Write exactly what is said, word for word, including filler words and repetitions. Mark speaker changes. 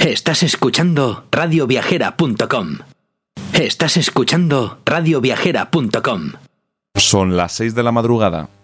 Speaker 1: Estás escuchando radio viajera punto com. Estás escuchando radio viajera punto com.
Speaker 2: Son las seis de la madrugada.